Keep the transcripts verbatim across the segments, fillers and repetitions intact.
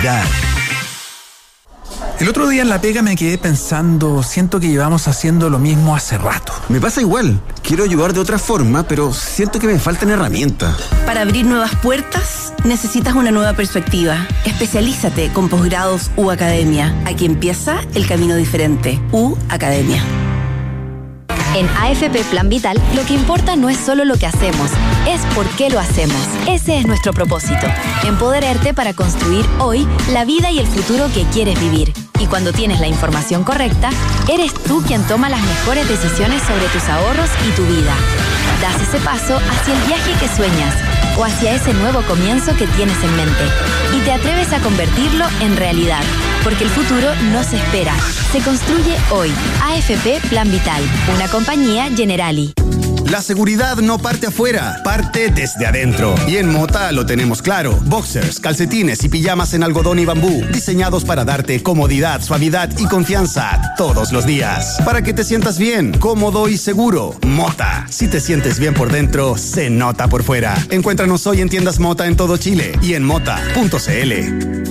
El otro día en la pega me quedé pensando, siento que llevamos haciendo lo mismo hace rato. Me pasa igual, quiero ayudar de otra forma, pero siento que me faltan herramientas. Para abrir nuevas puertas, necesitas una nueva perspectiva. Especialízate con posgrados U Academia. Aquí empieza el camino diferente. U Academia. En A F P Plan Vital, lo que importa no es solo lo que hacemos, es por qué lo hacemos. Ese es nuestro propósito, empoderarte para construir hoy la vida y el futuro que quieres vivir. Y cuando tienes la información correcta, eres tú quien toma las mejores decisiones sobre tus ahorros y tu vida. Das ese paso hacia el viaje que sueñas o hacia ese nuevo comienzo que tienes en mente y te atreves a convertirlo en realidad, porque el futuro no se espera, se construye hoy. A F P Plan Vital, una compañía Generali. La seguridad no parte afuera, parte desde adentro. Y en Mota lo tenemos claro. Boxers, calcetines y pijamas en algodón y bambú, diseñados para darte comodidad, suavidad y confianza todos los días. Para que te sientas bien, cómodo y seguro. Mota. Si te sientes bien por dentro, se nota por fuera. Encuéntranos hoy en tiendas Mota en todo Chile y en mota punto c l.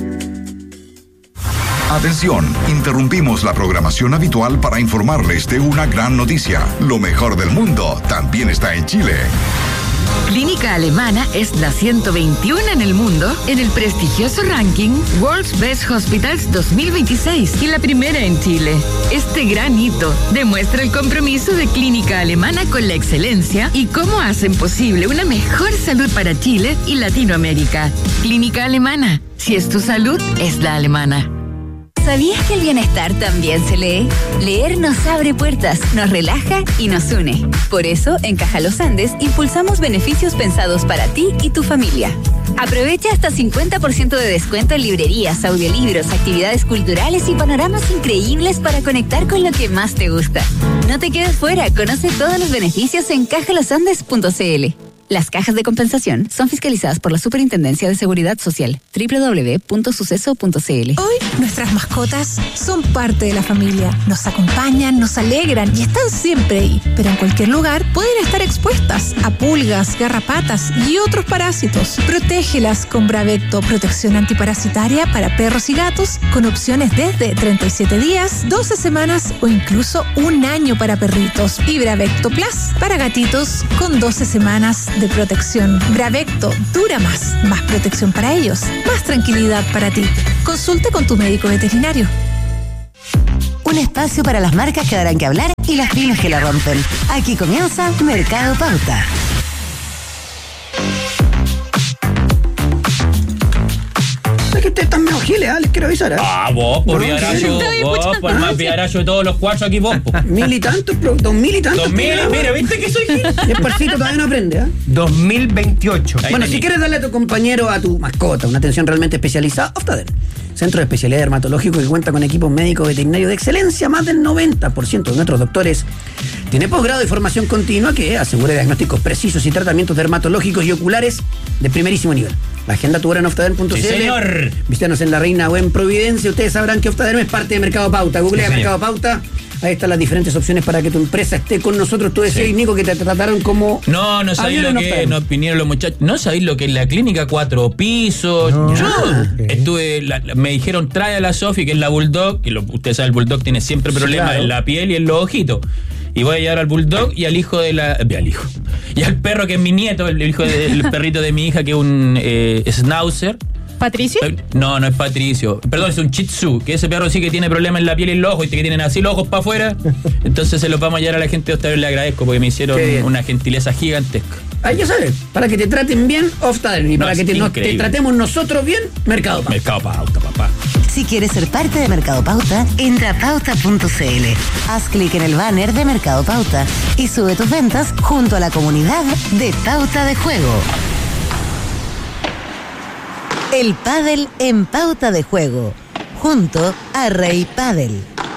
Atención, interrumpimos la programación habitual para informarles de una gran noticia. Lo mejor del mundo también está en Chile. Clínica Alemana es la ciento veintiuno en el mundo en el prestigioso ranking World's Best Hospitals dos mil veintiséis y la primera en Chile. Este gran hito demuestra el compromiso de Clínica Alemana con la excelencia y cómo hacen posible una mejor salud para Chile y Latinoamérica. Clínica Alemana, si es tu salud, es la alemana. ¿Sabías que el bienestar también se lee? Leer nos abre puertas, nos relaja y nos une. Por eso, en Caja Los Andes, impulsamos beneficios pensados para ti y tu familia. Aprovecha hasta cincuenta por ciento de descuento en librerías, audiolibros, actividades culturales y panoramas increíbles para conectar con lo que más te gusta. No te quedes fuera, conoce todos los beneficios en caja los andes punto c l. Las cajas de compensación son fiscalizadas por la Superintendencia de Seguridad Social. doble u doble u doble u punto suceso punto c l. Hoy, nuestras mascotas son parte de la familia. Nos acompañan, nos alegran y están siempre ahí. Pero en cualquier lugar pueden estar expuestas a pulgas, garrapatas y otros parásitos. Protégelas con Bravecto, protección antiparasitaria para perros y gatos, con opciones desde treinta y siete días, doce semanas o incluso un año para perritos. Y Bravecto Plus para gatitos con doce semanas de protección. Bravecto dura más, más protección para ellos, más tranquilidad para ti. Consulte con tu médico veterinario. Un espacio para las marcas que darán que hablar y las pymes que la rompen. Aquí comienza Mercado Pauta. Es que ustedes están medio giles, ¿eh? Les quiero avisar, ¿eh? Ah, vos, por no, viaracho, vos, por más viaracho de todos los cuatro aquí, vos. Mil y tantos, dos mil y tantos. Dos mil, mira, ¿viste que soy gil? Y el parcito todavía no aprende, ¿eh? dos mil veintiocho. Ahí bueno, tenés. Si quieres darle a tu compañero, a tu mascota, una atención realmente especializada, Oftader. Centro de especialidad dermatológico que cuenta con equipos médicos veterinarios de excelencia. Más del noventa por ciento de nuestros doctores tiene posgrado y formación continua que asegura diagnósticos precisos y tratamientos dermatológicos y oculares de primerísimo nivel. La agenda tu hora en oftaderm punto c l. Sí, señor. Visítanos en La Reina o en Providencia. Ustedes sabrán que Oftaderm es parte de Mercado Pauta. Googlea sí, Mercado Pauta. Ahí están las diferentes opciones para que tu empresa esté con nosotros. Tú decías, sí. Nico, que te trataron como... No, no sabéis lo que nos vinieron los muchachos. No sabéis lo que es la clínica cuatro pisos. No. Yo okay. estuve... La, la, me dijeron, trae a la Sofi, que es la Bulldog. Que lo, usted sabe, el Bulldog tiene siempre problemas sí, claro. en la piel y en los ojitos. Y voy a llevar al Bulldog y al hijo de la... Eh, al hijo. Y al perro, que es mi nieto, el hijo del perrito de mi hija, que es un eh, Schnauzer. ¿Patricio? No, no es Patricio. Perdón, es un Shih Tzu, que ese perro sí que tiene problemas en la piel y en los ojos, y que tienen así los ojos para afuera. Entonces se los vamos a llevar a la gente de Oftader. Le agradezco porque me hicieron una gentileza gigantesca. Ahí ya sabes, para que te traten bien, Oftader. Y no, para que te, no, te tratemos nosotros bien, Mercado Pauta. Mercado Pauta, papá. Si quieres ser parte de Mercado Pauta, entra a pauta punto c l. Haz clic en el banner de Mercado Pauta y sube tus ventas junto a la comunidad de Pauta de Juego. El pádel en Pauta de Juego, junto a Rey Pádel.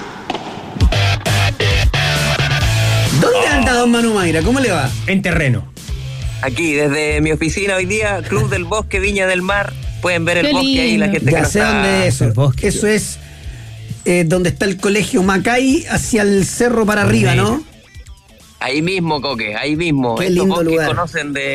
¿Dónde anda don Manu Mayra? ¿Cómo le va? En terreno. Aquí, desde mi oficina hoy día, Club del Bosque, Viña del Mar. Pueden ver el Qué bosque lindo. ahí, la gente ya que no sé está... dónde es eso. Bosque. Eso es eh, donde está el colegio Macay, hacia el cerro para arriba, ¿no? Ahí mismo, Coque, ahí mismo. Qué Estos lindo bosques lugar. conocen de,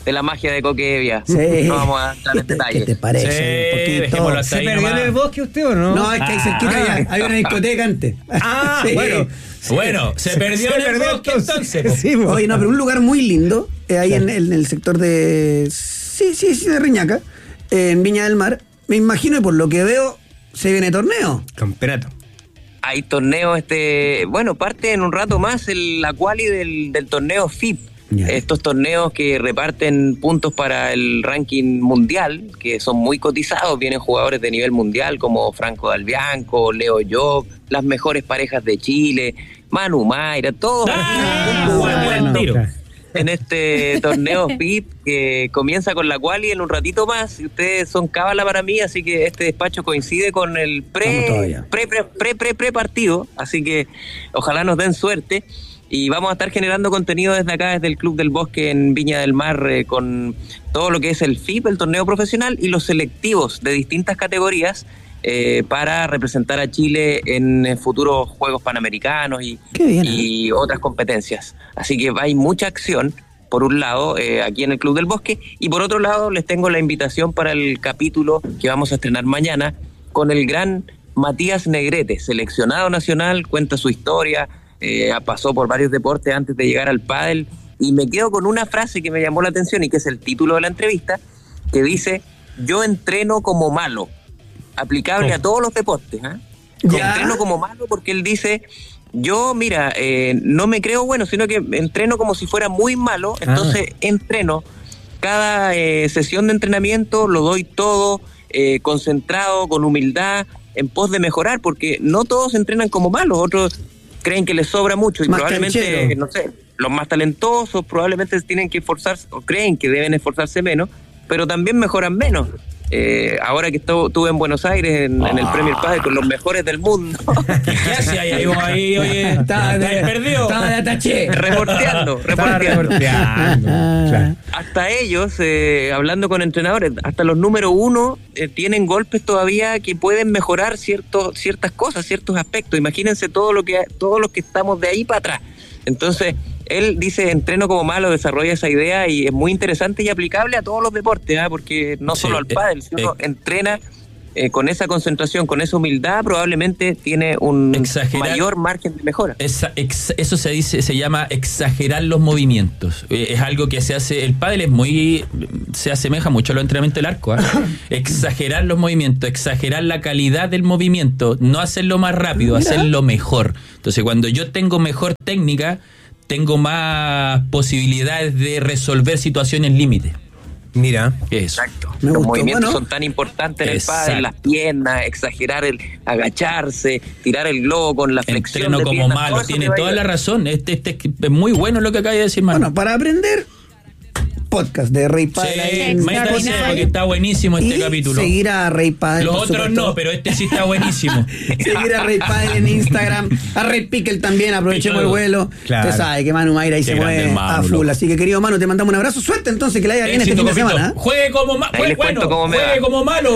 de la magia de Coquevia. Sí. No vamos a entrar en detalles. ¿Qué te parece? Sí, Un ¿Se perdió en el bosque usted o no? No, es que ahí cerquita Ah. hay, hay una discoteca antes. Ah, Sí. bueno. Bueno, se perdió se en el perdió bosque entonces. entonces. po. Sí, po. Oye, no, pero un lugar muy lindo, eh, ahí en, en el sector de. Sí, sí, sí, de Reñaca, eh, en Viña del Mar. Me imagino, y por lo que veo, se viene torneo. Campeonato. Hay torneos, este, bueno, parte en un rato más el, la quali del, del torneo F I P. Ya. Estos torneos que reparten puntos para el ranking mundial, que son muy cotizados, vienen jugadores de nivel mundial como Franco Dalbianco, Leo Job, las mejores parejas de Chile, Manu Mayra, todos Ah, estos buen, buen puntos tiro. en este torneo F I P que comienza con la quali en un ratito más. Y ustedes son cábala para mí, así que este despacho coincide con el Vamos pre todavía. pre, pre, pre, pre, pre partido, así que ojalá nos den suerte. Y vamos a estar generando contenido desde acá, desde el Club del Bosque en Viña del Mar, eh, con todo lo que es el F I P, el torneo profesional, y los selectivos de distintas categorías eh, para representar a Chile en eh, futuros Juegos Panamericanos y, Qué bien, ¿eh? y otras competencias. Así que hay mucha acción, por un lado, eh, aquí en el Club del Bosque, y por otro lado les tengo la invitación para el capítulo que vamos a estrenar mañana con el gran Matías Negrete, seleccionado nacional, cuenta su historia. Eh, pasó por varios deportes antes de llegar al pádel, y me quedo con una frase que me llamó la atención y que es el título de la entrevista, que dice: yo entreno como malo, aplicable ¿Cómo? a todos los deportes. ¿eh? Ya. Entreno como malo porque él dice: yo, mira, eh, no me creo bueno, sino que entreno como si fuera muy malo, entonces Ah. entreno cada eh, sesión de entrenamiento, lo doy todo, eh, concentrado, con humildad, en pos de mejorar, porque no todos entrenan como malos, otros creen que les sobra mucho y Más probablemente, canchero. no sé, los más talentosos probablemente tienen que esforzarse o creen que deben esforzarse menos, pero también mejoran menos. Eh, ahora que estu- estuve en Buenos Aires en, en el Premier Padel con los mejores del mundo, ¿Qué hace ahí, ahí, vos ahí, oye? Estaba de- ¿Estás perdido? Estaba de ataché. reporteando, Estaba reporteando. reporteando. Claro. Hasta ellos, eh, hablando con entrenadores, hasta los número uno eh, tienen golpes todavía que pueden mejorar ciertos, ciertas cosas, ciertos aspectos. Imagínense todo lo que, todos los que estamos de ahí para atrás. Entonces, él dice: entreno como malo, desarrolla esa idea y es muy interesante y aplicable a todos los deportes, ¿eh? Porque no Sí, solo al eh, pádel, si uno eh. entrena eh, con esa concentración, con esa humildad, probablemente tiene un Exagerar. mayor margen de mejora. Esa, ex- eso se dice, se llama exagerar los movimientos. Eh, es algo que se hace, el pádel es muy, se asemeja mucho a los entrenamientos del arco. ¿eh? Exagerar los movimientos, exagerar la calidad del movimiento, no hacerlo más rápido, Mira. hacerlo mejor. Entonces, cuando yo tengo mejor técnica, tengo más posibilidades de resolver situaciones límite. Mira. Eso. Exacto. Me Los gustó. movimientos Bueno. son tan importantes en el Exacto. pádel, las piernas, exagerar el agacharse, tirar el globo con la flexión Entreno de como piernas, todo malo, eso tiene te va a toda la ayudar. razón. Este, este es muy bueno lo que acaba de decir, Manu. Bueno, para aprender, podcast de Rey Padel. ahí Sí, en métanse Spotify. porque está buenísimo este Y capítulo. seguir a Rey Padel. Los por otros supuesto. no, pero este sí está buenísimo. Seguir a Rey Padel en Instagram, a Rey Pickle también, aprovechemos el vuelo. Claro. Usted sabe que Manu Mayra ahí Qué se grande mueve el Manu, a full. loco. Así que, querido Manu, te mandamos un abrazo. Suerte entonces, que le vaya bien este Éxito, fin de Copito. semana. ¿eh? Juegue como malo. Ahí les Bueno, cuento cómo me juegue va. como malo.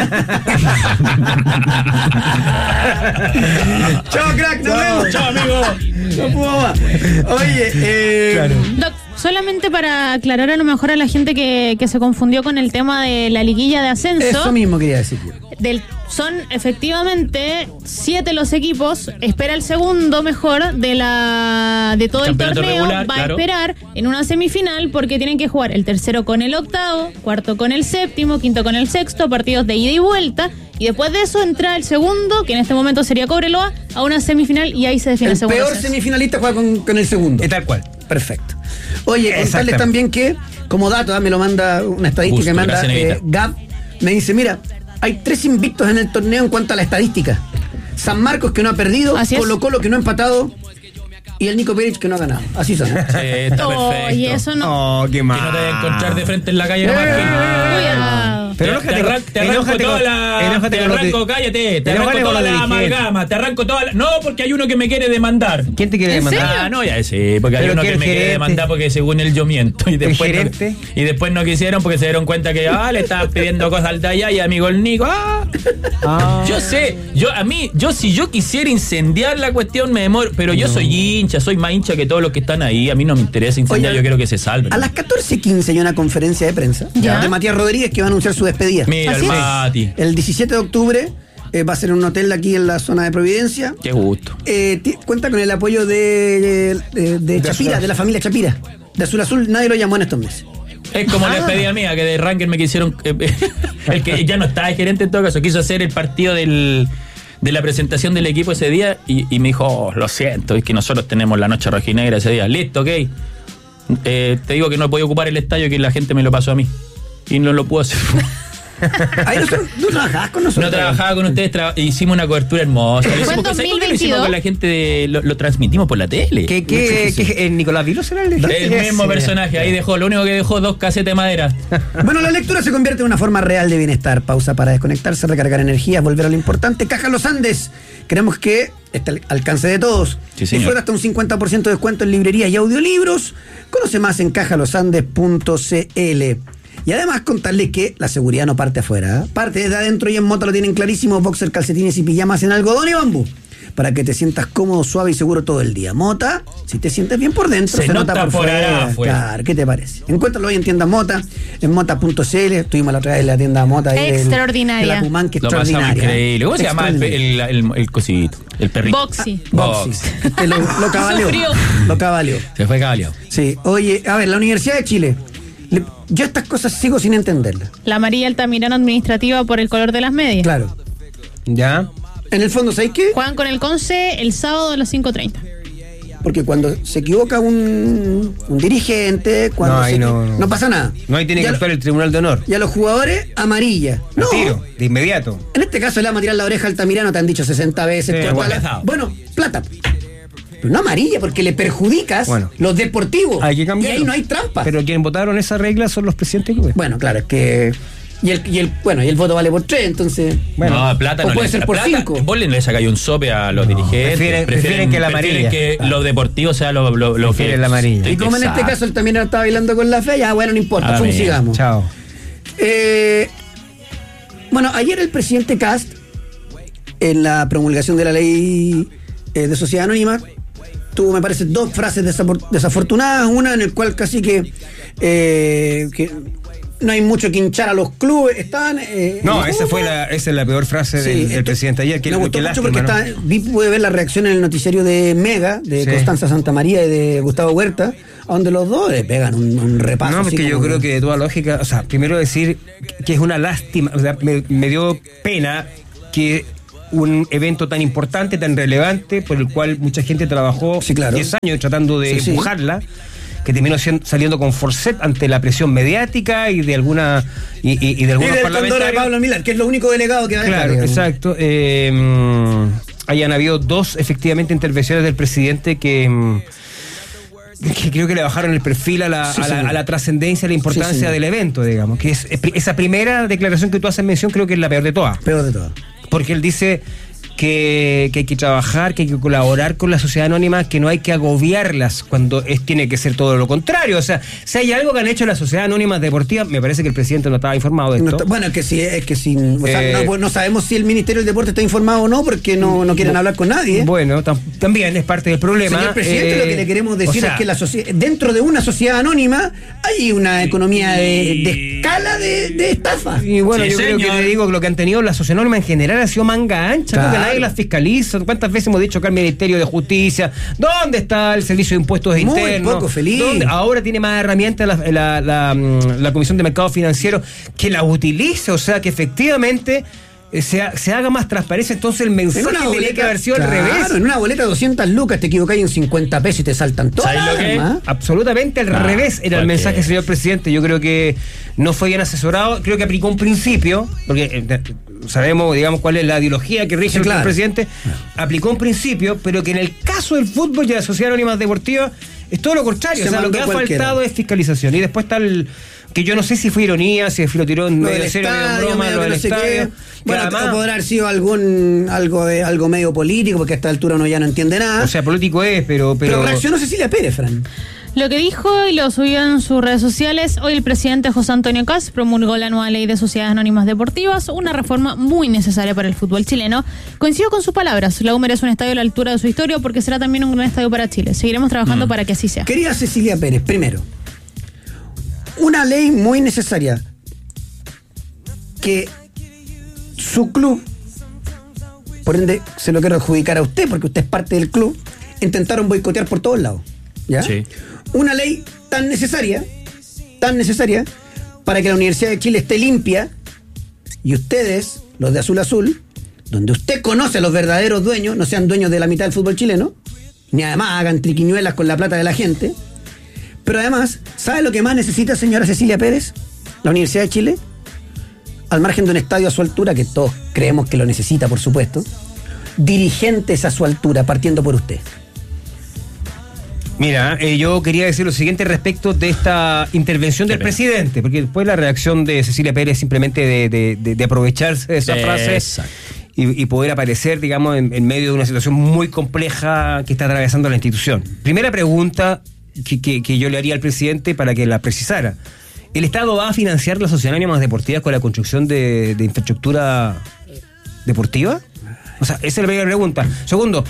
Chao, crack, nos vemos. Chao, amigo. No puedo más. Oye, eh, Doc, solamente para aclarar a lo mejor a la gente que, que se confundió con el tema de la liguilla de ascenso. eso mismo quería decir. Del, son efectivamente siete los equipos. Espera el segundo mejor de la de todo el Campeonato torneo. regular, Va claro. a esperar en una semifinal porque tienen que jugar el tercero con el octavo, cuarto con el séptimo, quinto con el sexto, partidos de ida y vuelta. Y después de eso entra el segundo, que en este momento sería Cobreloa, a una semifinal y ahí se define el El segundo. peor ascenso. semifinalista juega con, con el segundo. Es tal cual. Perfecto. Oye, contarles Exactamente. también que, como dato, ah, me lo manda una estadística Gusto, que manda gracias, eh, Negrita. Gab, me dice, mira, hay tres invictos en el torneo en cuanto a la estadística. San Marcos, que no ha perdido, Así es. Colo Colo, que no ha empatado, y el Nico Perich, que no ha ganado. Así son. Sí, está perfecto. Oye, eso no. Oh, qué Que mal. no te vayas a encontrar de frente en la calle nomás. Eh. que- Cuidado. Pero te, te, arran, te arranco toda la. Te arranco, cállate. Te arranco toda la amalgama. Te arranco toda la. No, porque hay uno que me quiere demandar. ¿Quién te quiere demandar? Ah, no, ya sé. Porque hay uno que me quiere demandar porque según él yo miento. Y después, no, y después no quisieron porque se dieron cuenta que ah, le estaban pidiendo cosas al de allá y amigo el Nico. Ah. Ah. Yo sé. Yo, a mí, yo si yo quisiera incendiar la cuestión me demoro. Pero yo no. soy hincha, soy más hincha que todos los que están ahí. A mí no me interesa incendiar, Oye, yo quiero que se salven. A las catorce quince hay una conferencia de prensa ¿Ya? de Matías Rodríguez que va a anunciar su despedida. Mira, el Mati. El diecisiete de octubre eh, va a ser en un hotel aquí en la zona de Providencia. Qué gusto. Eh, t- cuenta con el apoyo de, de, de, de Chapira, de la familia Chapira. De Azul Azul nadie lo llamó en estos meses. Es como ah. la despedida mía, que de Ranker me quisieron... Eh, el que ya no estaba de gerente en todo caso, quiso hacer el partido del... de la presentación del equipo ese día y, y me dijo, oh, lo siento, es que nosotros tenemos la noche rojinegra ese día. Listo, ok. Eh, te digo que no podía ocupar el estadio, que la gente me lo pasó a mí. Y no lo puedo hacer. Ay, no, no trabajabas con nosotros. No trabajaba con ustedes, tra- hicimos una cobertura hermosa. Lo hicimos, ¿sabes por qué lo hicimos con la gente? De, lo, lo transmitimos por la tele. ¿Qué, qué, qué, qué Nicolás Vilos era el El mismo personaje, ahí dejó, lo único que dejó dos casetas de madera. Bueno, la lectura se convierte en una forma real de bienestar. Pausa para desconectarse, recargar energías, volver a lo importante. Caja Los Andes. Queremos que esté al alcance de todos. Sí, señor. Disfruta hasta un cincuenta por ciento de descuento en librerías y audiolibros. Conoce más en caja los andes punto c l. Y además contarles que la seguridad no parte afuera, ¿eh? Parte desde adentro y en Mota lo tienen clarísimo. Boxer, calcetines y pijamas en algodón y bambú. Para que te sientas cómodo, suave y seguro todo el día. Mota, si te sientes bien por dentro, se, se nota, nota por, por fuera. Claro, ¿qué te parece? Encuéntralo hoy en tiendas Mota, en mota punto c l. Estuvimos la otra vez en la tienda Mota. Extraordinaria. De la Pumán, que lo extraordinaria. Increíble. ¿Cómo se llama el, el, el, el cosito? El perrito. Boxy. Ah, Boxy. Boxy. Lo, lo cabaleó. Lo cabaleó. Se fue cabaleado. Sí. Oye, a ver, la Universidad de Chile. Le, yo estas cosas sigo sin entenderlas. La amarilla Altamirano administrativa por el color de las medias. Claro. Ya. En el fondo, ¿sabes qué? Juegan con el Conce el sábado a las cinco treinta. Porque cuando se equivoca un, un dirigente, cuando no, se no, no. no pasa nada. No, ahí tiene que actuar el Tribunal de Honor. Y a los jugadores, amarilla. No. Tiro, de inmediato. En este caso le vamos a tirar la oreja a Altamirano, te han dicho sesenta veces. Sí, bueno, la, bueno, plata. Pero no amarilla, porque le perjudicas bueno, los deportivos. Hay que cambiarlo. Y ahí no hay trampa. Pero quienes votaron esa regla son los presidentes de clubes. Bueno, claro, es que... Y el, y el bueno, y el voto vale por tres, entonces. Bueno, no, plata o no puede le, ser por plata, cinco. Vos le sacáis un sope a los no, dirigentes. Prefieren, prefieren, prefieren que la amarilla. Prefieren que ah. lo deportivo sea lo, lo, lo prefieren que. la amarilla. Y como en este caso él también estaba bailando con la fe, ya bueno, no importa, fue, sigamos. Chao. Eh, bueno, ayer el presidente Kast, en la promulgación de la ley eh, de sociedad anónima, tuvo, me parece, dos frases desafortunadas. Una en el cual casi que. Eh, que no hay mucho que hinchar a los clubes, están... Eh, no, esa fue la, esa es la peor frase sí, del, del esto, presidente ayer. Que, me gustó que mucho lástima, porque ¿no? está, vi, pude ver la reacción en el noticiario de Mega, de sí. Constanza Santamaría y de Gustavo Huerta, donde los dos le pegan un, un repaso. No, porque yo creo que de toda lógica, o sea, primero decir que es una lástima, o sea, me, me dio pena que un evento tan importante, tan relevante, por el cual mucha gente trabajó sí, claro. diez años tratando de sí, empujarla, sí. que terminó saliendo con forcet ante la presión mediática y de alguna y, y, y de algunos y del parlamentarios. De Pablo Milán, que es lo único delegado que va a Claro, dejar, exacto. Eh, hayan habido dos, efectivamente, intervenciones del presidente que, que creo que le bajaron el perfil a la, sí, a la, a la trascendencia, a la importancia sí, del evento, digamos. Que es esa primera declaración que tú haces mención, creo que es la peor de todas. Peor de todas. Porque él dice que, que hay que trabajar, que hay que colaborar con la sociedad anónima, que no hay que agobiarlas cuando es, tiene que ser todo lo contrario. O sea, si hay algo que han hecho las sociedades anónimas deportivas, me parece que el presidente no estaba informado de esto. No está, bueno, es que sí, es que sí. O sea, eh, no, no sabemos si el Ministerio del Deporte está informado o no, porque no, no quieren hablar con nadie. Bueno, tam, también es parte del problema. Señor presidente, eh, lo que le queremos decir o sea, es que la socie- dentro de una sociedad anónima hay una economía de, de escala de, de estafa. Y bueno, sí, yo señor. creo que le digo que lo que han tenido las sociedades anónimas en general ha sido manga ancha, claro. Creo que nadie las fiscaliza. ¿Cuántas veces hemos dicho acá el Ministerio de Justicia? ¿Dónde está el Servicio de Impuestos Muy Internos? Muy poco feliz. ¿Dónde? Ahora tiene más herramientas la, la, la, la, la Comisión de Mercado Financiero que la utilice, o sea, que efectivamente se, se haga más transparencia. Entonces el mensaje boleta, tenía que haber sido claro, al revés. En una boleta de doscientas lucas te equivocáis en cincuenta pesos y te saltan todas. ¿Sabes lo que? Absolutamente al ah, revés era el mensaje, señor presidente. Yo creo que no fue bien asesorado. Creo que aplicó un principio, porque eh, sabemos, digamos, cuál es la ideología que rige sí, claro. el presidente. Aplicó un principio, pero que en el caso del fútbol y de la sociedad anónima deportiva es todo lo contrario. Se o sea, lo que ha cualquiera. faltado es fiscalización. Y después está el... que yo no sé si fue ironía, si fue lo tiró en medio serio, medio broma, lo del no sé estadio. Bueno, además, podrá haber sido algún algo de algo medio político, porque a esta altura uno ya no entiende nada. O sea, político es, pero... Pero, pero reaccionó Cecilia Pérez, Fran. Lo que dijo y lo subió en sus redes sociales, hoy el presidente José Antonio Kast promulgó la nueva ley de sociedades anónimas deportivas, una reforma muy necesaria para el fútbol chileno. Coincido con sus palabras, la U merece un estadio a la altura de su historia porque será también un gran estadio para Chile. Seguiremos trabajando mm. para que así sea. Querida Cecilia Pérez, primero, una ley muy necesaria que su club, por ende se lo quiero adjudicar a usted porque usted es parte del club, intentaron boicotear por todos lados. ¿Ya? Sí. Una ley tan necesaria, tan necesaria, para que la Universidad de Chile esté limpia y ustedes, los de Azul Azul, donde usted conoce a los verdaderos dueños, no sean dueños de la mitad del fútbol chileno, ni además hagan triquiñuelas con la plata de la gente. Pero además, ¿sabe lo que más necesita, señora Cecilia Pérez? La Universidad de Chile, al margen de un estadio a su altura, que todos creemos que lo necesita, por supuesto, dirigentes a su altura, partiendo por usted. Mira, eh, yo quería decir lo siguiente respecto de esta intervención del presidente, porque después la reacción de Cecilia Pérez simplemente de, de, de, de aprovecharse de esa frase y, y poder aparecer, digamos, en, en medio de una situación muy compleja que está atravesando la institución. Primera pregunta que, que, que yo le haría al presidente para que la precisara. ¿El Estado va a financiar las sociedades anónimas deportivas con la construcción de, de infraestructura deportiva? O sea, esa es la primera pregunta. Segundo,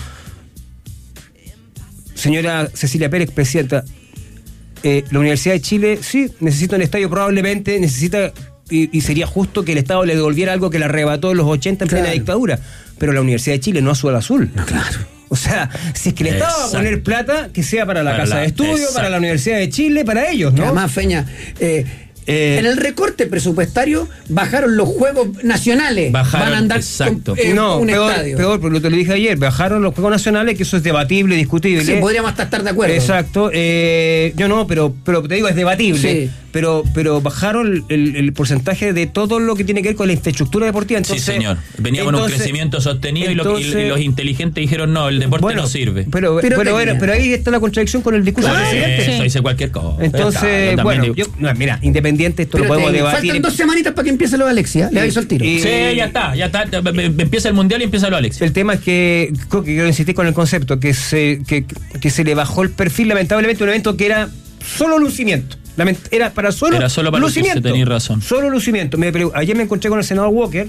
señora Cecilia Pérez, presidenta, eh, la Universidad de Chile sí necesita un estadio, probablemente necesita, y, y sería justo que el Estado le devolviera algo que le arrebató en los ochenta en claro. plena dictadura, pero la Universidad de Chile no Azul Azul. No, claro. O sea, si es que el Estado va a poner plata, que sea para la para Casa la, de Estudio, exacto. para la Universidad de Chile, para ellos, ¿no? Además, Feña, eh, Eh, en el recorte presupuestario bajaron los juegos nacionales. Bajaron, van a andar exacto. con eh, no, un peor, estadio. Peor, porque lo te lo dije ayer, bajaron los juegos nacionales, que eso es debatible, discutible. Sí, podríamos hasta estar de acuerdo. Exacto. Eh, yo no, pero, pero te digo, es debatible. Sí. Pero, pero bajaron el, el porcentaje de todo lo que tiene que ver con la infraestructura deportiva. Entonces, sí, señor. Venía con un crecimiento sostenido entonces, y, lo, y los inteligentes dijeron, no, el deporte bueno, no sirve. Pero, pero, pero, bueno, pero ahí está la contradicción con el discurso claro, del presidente. Eso, dice cualquier cosa. Entonces, claro, bueno, yo, no, mira, independiente, esto pero lo podemos te, debatir. Faltan dos semanitas para que empiece lo de Alexia. Le aviso el tiro. Y, sí, ya está, ya está. Empieza el mundial y empieza lo de Alexia. El tema es que, creo que quiero insistir con el concepto, que se, que, que se le bajó el perfil, lamentablemente, un evento que era solo lucimiento. Era para solo, Era solo para lucimiento. Tenéis razón. Solo lucimiento. Me, ayer me encontré con el senador Walker,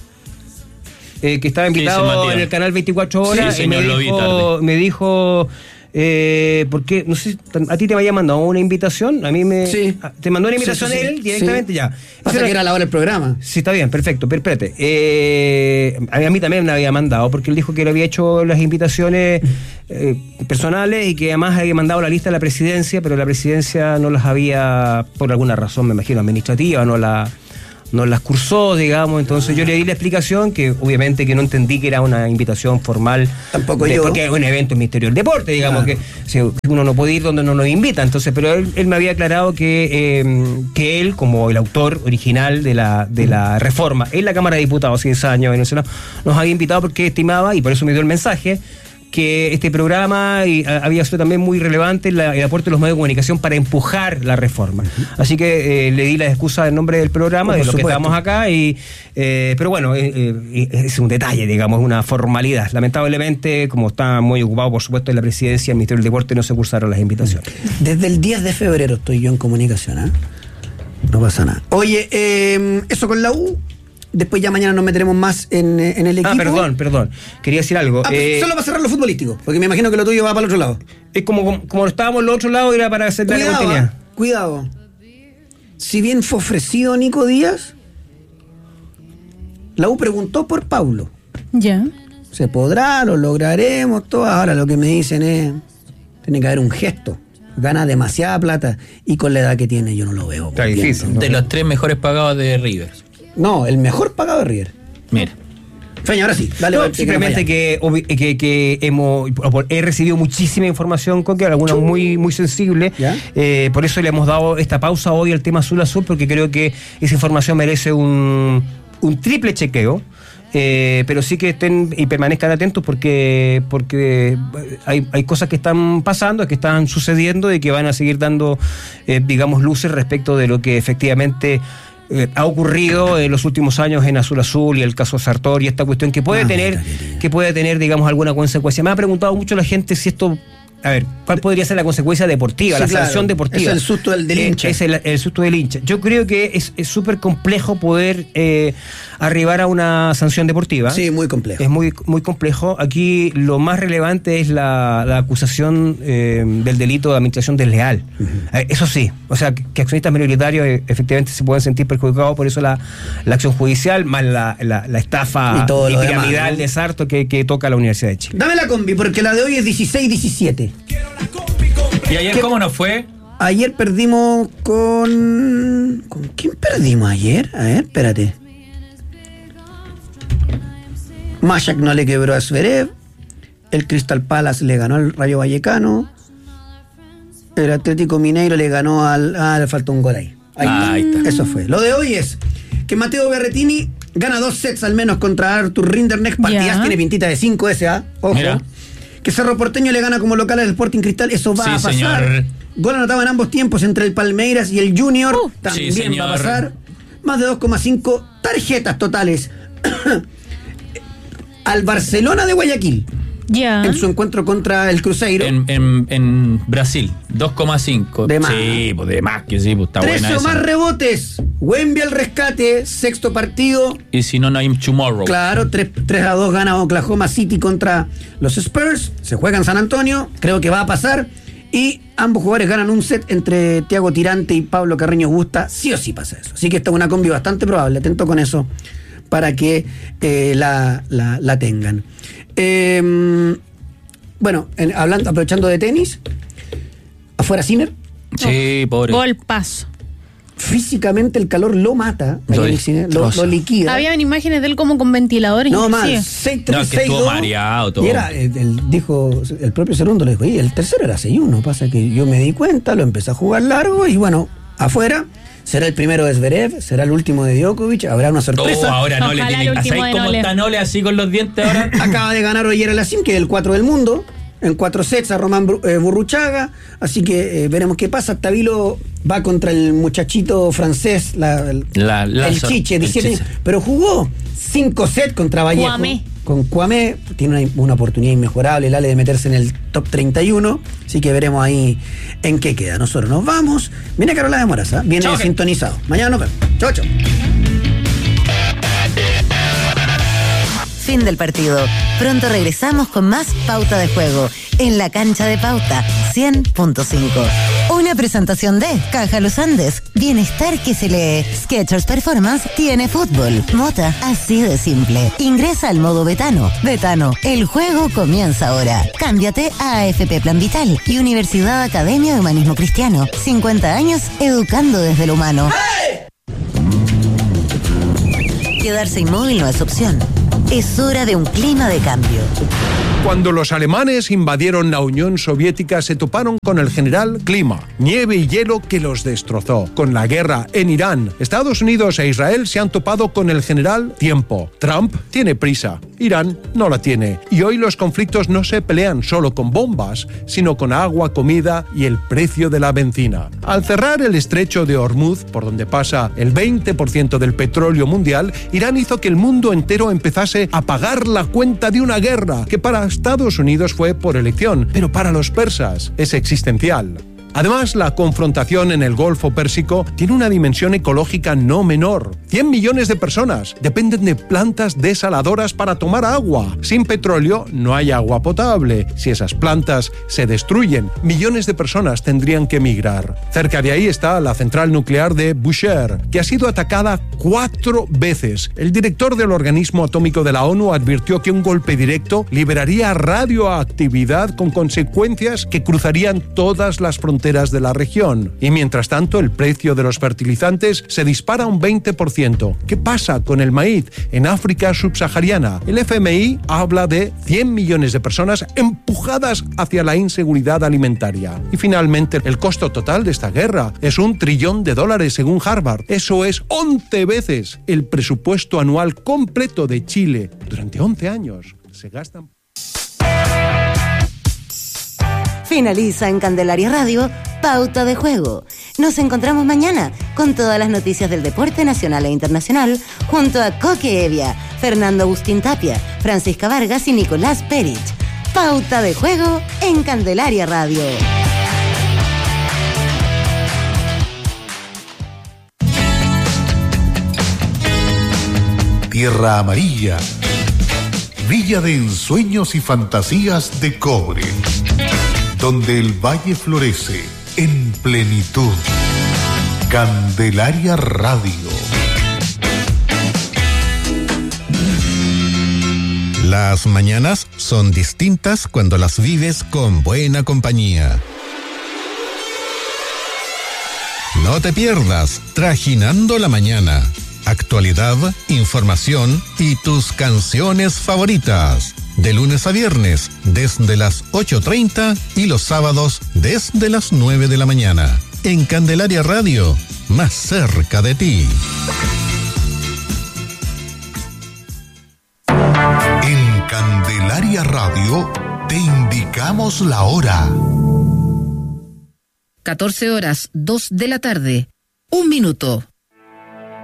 eh, que estaba invitado en el canal veinticuatro horas. Sí, señor, y me lo dijo, vi me dijo eh, porque no sé, a ti te había mandado una invitación, a mí me sí. te mandó una invitación sí, sí, sí. él directamente sí. ya. Pasa que era la hora del programa. Sí, está bien, perfecto, pero espérate. Eh, a mí también me había mandado, porque él dijo que le había hecho las invitaciones eh, personales y que además había mandado la lista a la presidencia, pero la presidencia no las había, por alguna razón, me imagino, administrativa, no la no las cursó, digamos. Entonces yo le di la explicación, que obviamente que no entendí que era una invitación formal. Tampoco de, yo. Porque es un evento en Ministerio del Deporte, digamos, claro. que si uno no puede ir donde no nos invita. Entonces, pero él, él me había aclarado que, eh, que él, como el autor original de la, de la reforma en la Cámara de Diputados, hace diez años en el Senado, nos había invitado porque estimaba, y por eso me dio el mensaje, que este programa y, a, había sido también muy relevante la, el aporte de los medios de comunicación para empujar la reforma. Uh-huh. Así que eh, le di la excusa en nombre del programa, oh, de lo supuesto. que estamos acá, y eh, pero bueno, eh, eh, es un detalle, digamos, una formalidad. Lamentablemente, como está muy ocupado, por supuesto, en la presidencia, el Ministerio del Deporte, no se cursaron las invitaciones. Desde el diez de febrero estoy yo en comunicación, ¿eh? No pasa nada. Oye, eh, eso con la U. Después ya mañana nos meteremos más en, en el equipo. Ah, perdón, perdón. Quería decir algo. Ah, pues eh, solo para cerrar lo futbolístico, porque me imagino que lo tuyo va para el otro lado. Es como, como, como estábamos en el otro lado, era para hacer la continuidad. Cuidado. Si bien fue ofrecido Nico Díaz, la U preguntó por Paulo. Ya. ¿Se podrá? ¿Lo lograremos? Todo. Ahora lo que me dicen es, tiene que haber un gesto. Gana demasiada plata y con la edad que tiene yo no lo veo. Está difícil, ¿no? De los tres mejores pagados de River. No, el mejor pagado de River. Mira. Feña, ahora sí, dale. No, simplemente que, que, que hemos he recibido muchísima información, con que algunas muy muy sensible. Eh, por eso le hemos dado esta pausa hoy al tema Azul Azul, porque creo que esa información merece un, un triple chequeo. Eh, pero sí que estén y permanezcan atentos porque porque hay, hay cosas que están pasando, que están sucediendo y que van a seguir dando, eh, digamos, luces respecto de lo que efectivamente eh, ha ocurrido en los últimos años en Azul Azul y el caso Sartor y esta cuestión que puede ah, tener, que puede tener, digamos, alguna consecuencia. Me ha preguntado mucho la gente si esto... A ver, ¿cuál podría ser la consecuencia deportiva, sí, la claro, sanción deportiva? Es el susto del, del hincha. Es el, el susto del hincha. Yo creo que es súper complejo poder eh, arribar a una sanción deportiva. Sí, muy complejo. Es muy, muy complejo. Aquí lo más relevante es la, la acusación eh, del delito de administración desleal. Uh-huh. Eh, eso sí, o sea, que, que accionistas minoritarios eh, efectivamente se pueden sentir perjudicados por eso la, la acción judicial, más la, la, la estafa y, todo y piramidal demás, ¿no? de Sarto que, que toca la Universidad de Chile. Dame la combi, porque la de hoy es dieciséis diecisiete. ¿Y ayer cómo nos fue? Ayer perdimos con... ¿Con quién perdimos ayer? A ver, espérate. Mashak no le quebró a Zverev. El Crystal Palace le ganó al Rayo Vallecano. El Atlético Mineiro le ganó al... Ah, le faltó un gol ahí. Ahí, ah, está. ahí está. Eso fue. Lo de hoy es que Matteo Berrettini gana dos sets al menos contra Arthur Rinderknecht. Partidas, yeah. Tiene pintita de cinco ese, ¿ah? Ojo. Mira. Que Cerro Porteño le gana como local al Sporting Cristal, eso va sí, a pasar. Señor. Gol anotado en ambos tiempos entre el Palmeiras y el Junior, uh, también sí, va a pasar. Más de dos coma cinco tarjetas totales al Barcelona de Guayaquil. Yeah. En su encuentro contra el Cruzeiro. En, en, en Brasil, dos coma cinco. De más. Sí, pues de más que sí, pues está buena trece o más rebotes. Wemby al rescate, sexto partido. Y si no, no hay tomorrow. Claro, tres a dos gana Oklahoma City contra los Spurs. Se juega en San Antonio, creo que va a pasar. Y ambos jugadores ganan un set entre Thiago Tirante y Pablo Carreño Busta. Sí o sí pasa eso. Así que esta es una combi bastante probable. Atento con eso para que eh, la, la, la tengan. Eh, bueno, en, hablando, aprovechando de tenis, afuera Sinner. Sí, no. Pobre. Golpazo. Físicamente el calor lo mata, lo, lo, lo liquida. Habían imágenes de él como con ventiladores. No más, seis tres, no, que estuvo dos, mareado todo. Y era, el, el, dijo, el propio segundo le dijo, y el tercero era seis uno. Pasa que yo me di cuenta, lo empecé a jugar largo y bueno, afuera. Será el primero de Zverev, será el último de Djokovic, habrá una sorpresa. Oh, ahora no le tiene. ¿Sabes cómo está Nole así con los dientes ahora? Acaba de ganar ayer el Asim, que es el cuatro del mundo, en cuatro sets a Román eh, Burruchaga, así que eh, veremos qué pasa. Tabilo va contra el muchachito francés, la, el, la, la el Chiche, diecisiete años, pero jugó cinco sets contra Vallejo. Cuamé. Con Cuamé, tiene una, una oportunidad inmejorable, el Ale, de meterse en el top treinta y uno, así que veremos ahí en qué queda. Nosotros nos vamos. Viene Carola de Moraza, viene chau, sintonizado. Mañana nos vemos. Chau, chau. Fin del partido. Pronto regresamos con más Pauta de Juego en la cancha de Pauta cien punto cinco. Una presentación de Caja Los Andes. Bienestar que se lee. Skechers Performance tiene fútbol. Mota, así de simple. Ingresa al modo Betano. Betano, el juego comienza ahora. Cámbiate a A F P Plan Vital y Universidad Academia de Humanismo Cristiano. cincuenta años educando desde lo humano. ¡Hey! Quedarse inmóvil no es opción. Es hora de un clima de cambio. Cuando los alemanes invadieron la Unión Soviética se toparon con el general Clima, nieve y hielo que los destrozó. Con la guerra en Irán, Estados Unidos e Israel se han topado con el general Tiempo. Trump tiene prisa, Irán no la tiene. Y hoy los conflictos no se pelean solo con bombas, sino con agua, comida y el precio de la benzina. Al cerrar el estrecho de Hormuz, por donde pasa el veinte por ciento del petróleo mundial, Irán hizo que el mundo entero empezase a pagar la cuenta de una guerra que para Estados Unidos fue por elección, pero para los persas es existencial. Además, la confrontación en el Golfo Pérsico tiene una dimensión ecológica no menor. cien millones de personas dependen de plantas desaladoras para tomar agua. Sin petróleo no hay agua potable. Si esas plantas se destruyen, millones de personas tendrían que emigrar. Cerca de ahí está la central nuclear de Bushehr, que ha sido atacada cuatro veces. El director del organismo atómico de la ONU advirtió que un golpe directo liberaría radioactividad con consecuencias que cruzarían todas las fronteras fronteras de la región. Y mientras tanto, el precio de los fertilizantes se dispara un veinte por ciento. ¿Qué pasa con el maíz en África subsahariana? El F M I habla de cien millones de personas empujadas hacia la inseguridad alimentaria. Y finalmente, el costo total de esta guerra es un trillón de dólares según Harvard. Eso es once veces el presupuesto anual completo de Chile. Durante once años se gastan... Finaliza en Candelaria Radio, Pauta de Juego. Nos encontramos mañana con todas las noticias del deporte nacional e internacional junto a Coque Evia, Fernando Agustín Tapia, Francisca Vargas y Nicolás Perich. Pauta de Juego en Candelaria Radio. Tierra Amarilla, villa de ensueños y fantasías de cobre, donde el valle florece en plenitud. Candelaria Radio. Las mañanas son distintas cuando las vives con buena compañía. No te pierdas Trajinando la Mañana. Actualidad, información y tus canciones favoritas. De lunes a viernes, desde las ocho treinta y los sábados, desde las nueve de la mañana. En Candelaria Radio, más cerca de ti. En Candelaria Radio, te indicamos la hora. catorce horas, dos de la tarde. Un minuto.